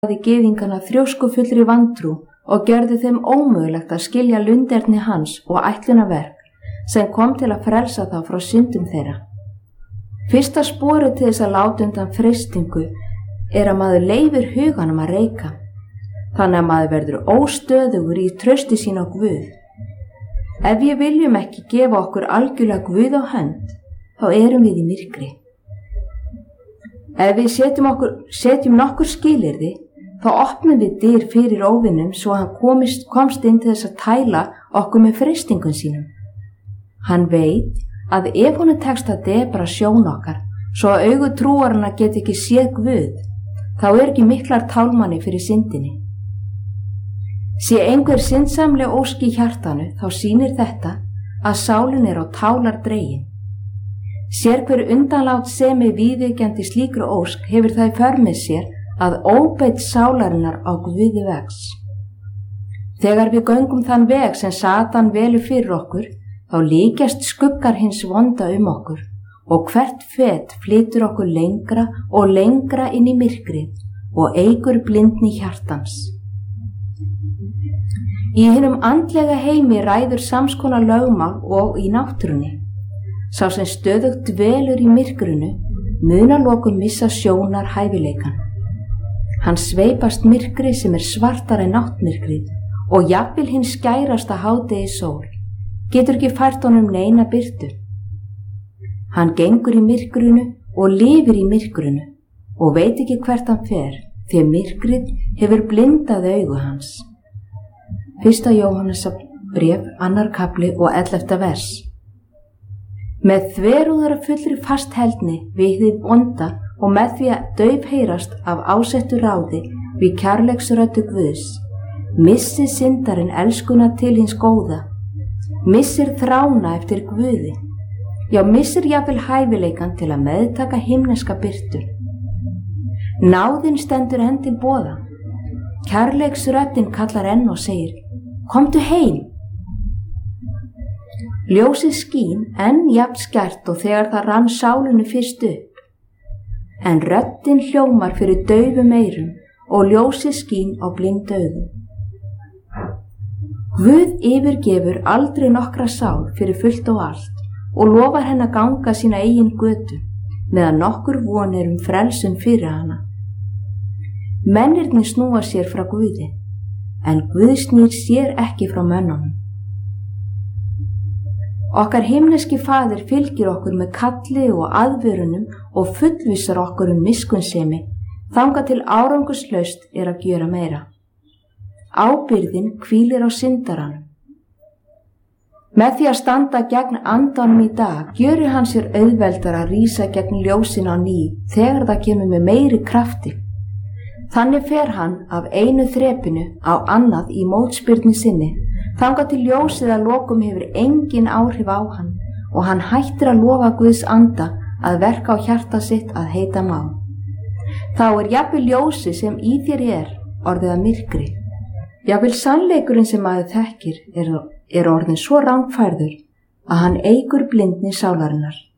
hafði gyðingana þrjóskufullri vantrú og gjörði þeim ómögulegt að skilja lunderni hans og ætlunarverk sem kom til að frelsa þá frá syndum þeirra. Fyrsta sporið til þess að láta undan freistingu að maður leyfir huganum að reika, þannig að maður verður óstöðugur í trausti sín á Guð. Ef við viljum ekki gefa okkur algjörlega Guð á hönd, þá erum við í myrkri. Ef við setjum nokkur skilyrði, þá opnum við dyr fyrir óvinnum svo hann komst inn til þess að tæla okkur með freistingum sínum. Hann veit að ef honum tekst að debra sjón okkar, svo að augu trúarinnar get ekki séð Guð, þá ekki miklar tálmanni fyrir syndinni. Sé einhver syndsamleg ósk í hjartanu, þá sýnir þetta að sálin á tálar dregin. Sér hver undanlát semi viðurkenndi slíkri ósk hefur það í för með sér að óbeit sálarinnar á Guði vex. Þegar við göngum þann veg sem Satan velur fyrir okkur, þá líkjast skuggar hins vonda okkur og hvert fet flytur okkur lengra og lengra inn í myrkrið og eykur blindni hjartans. Í hinum andlega heimi ræður samskonar lögmál og í náttúrunni. Sá sem stöðugt dvelur í myrkrinu mun að lokum missa sjónar hæfileikan. Hann sveipast myrkri sem svartara en náttmyrkrið og jafnvel hinn skærasta hádegi sól getur ekki fært honum neina birtu. Hann gengur í myrkrinu og lifir í myrkrinu og veit ekki hvert hann fer, því myrkrið hefur blindað augu hans. 1. Jóhannesarbréf, 2. kafli og 11. vers. Með þverúðara fullri fastheldni við hið vonda og með því að daufheyrast af ásettu ráði við kærleiksröddu Guðs, missir syndarinn elskuna til hins góða, missir þrána eftir Guði, já missir jafnvel hæfileikan til að meðtaka himneska birtu. Náðin stendur enn til boða. Kærleiksröddin kallar enn og segir: komdu heim. Ljósið skín enn jafn skært og þegar það rann sálinu fyrst upp, en röddin hljómar fyrir daufum eyrum og ljósið skín á blind augu. Guð yfirgefur aldrei nokkra sál fyrir fullt og allt og lofar henni að ganga sína eigin götu, meðan nokkur von frelsum fyrir hana. Mennirnir snúa sér frá Guði, en Guð snýr sér ekki frá mönnunum. Okkar himneski faðir fylgir okkur með kalli og aðvörunum og fullvissar okkur miskunnsemi þangað til árangurslaust að gera meira. Ábyrgðin hvílir á syndaranum. Með því að standa gegn andanum í dag gjörir hann sér auðveldara að rísa gegn ljósin á ný þegar það kemur með meiri krafti. Þannig fer hann af einu þrepinu á annað í mótspyrnu sinni, þangað til ljósið að lokum hefur engin áhrif á hann og hann hættir að lofa Guðs anda að verka á hjarta sitt að heita má. Þá jafnvel ljósið sem í þér orðið að myrkri. Jafnvel sannleikurinn sem maður þekkir orðin svo rangfærður að hann eykur blindni sálarinnar.